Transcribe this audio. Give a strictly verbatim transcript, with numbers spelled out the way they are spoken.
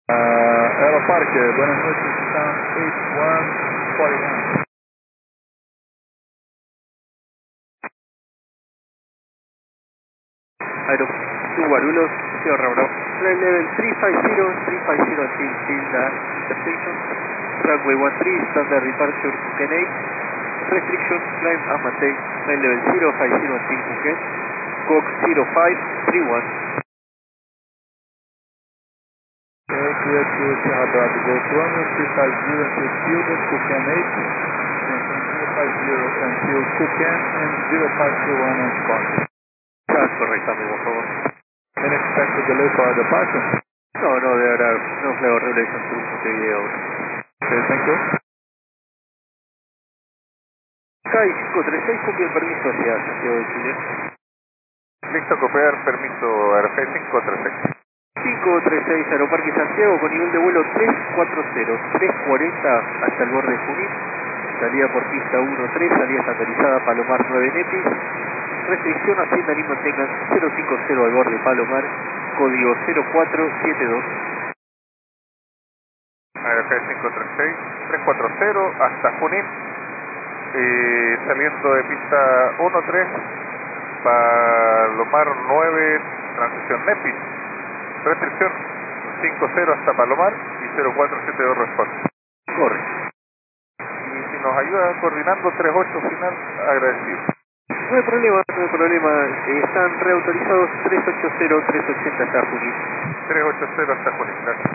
Uh, Aeroparque, buenas noches, están eight one four one. Aero, two Guarulhos, Sierra Bravo. Flight level three five zero, three five zero until Tilda Intersection. Runway one three, standard departure Phuket eight. Restriction, climb and maintain. Flight level zero five zero until Phuket. Cox zero five three one. Okay, clear to Sierra Bravo, go to runway three five zero until Tilda, Phuket eight. zero five zero until Phuket and zero five two one on spot. That's correct, amigo, por favor. Unexpected delay for our departure. No, no, there are no flight relation to Phuket yet. Okay, thank you. Sky cinco tres seis, copia el permiso hacia Santiago de Chile. Listo, copiar, permiso, Aerosky cinco tres seis. cinco tres seis, Aeroparque Santiago con nivel de vuelo tres cuatro cero, tres cuarenta hasta el borde de Junín. Salida por pista uno tres, salida estandarizada Palomar nueve Nepis. Restricción Hacienda Lima tengan cero cinco cero al borde Palomar, código cero cuatro siete dos. Aerosky cinco tres seis, tres cuatro cero hasta Junín, eh, saliendo de pista uno tres, Palomar nueve, transición Nepis, restricción cinco cero hasta Palomar y cero cuatro siete dos responde. Corre. Y si nos ayuda coordinando tres ocho final, agradecido. No hay problema, no hay problema. Eh, están reautorizados tres ocho cero, tres ochenta hasta Junín. tres ocho cero hasta Junín, gracias.